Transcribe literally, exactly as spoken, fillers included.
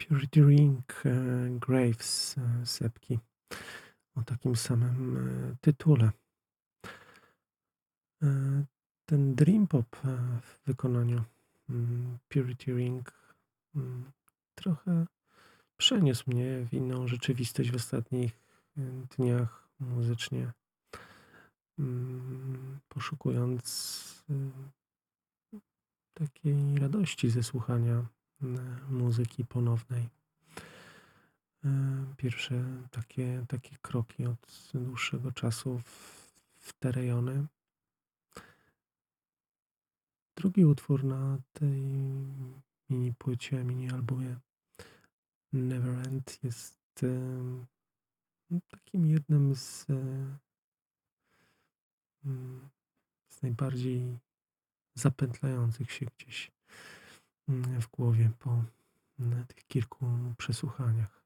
Purity Ring, e, Graves, e, z epki o takim samym, e, tytule. E, ten dream pop, e, w wykonaniu, mm, Purity Ring, mm, trochę przeniósł mnie w inną rzeczywistość w ostatnich, y, dniach muzycznie. Mm, poszukując, y, takiej radości ze słuchania, n muzyki ponownej. E, pierwsze takie takie kroki od dłuższego czasu w w te rejony. Drugi utwór na tej mini płycie, mini albumie Neverend jest, em, no, takim jednym z, e mm, z najbardziej zapętlających się gdzieś, mm, w głowie po, mm, tych kilku przesłuchaniach.